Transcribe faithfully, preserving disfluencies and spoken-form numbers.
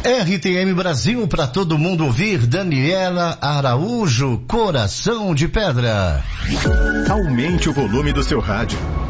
R T M Brasil para todo mundo ouvir. Daniela Araújo, Coração de Pedra. Aumente o volume do seu rádio.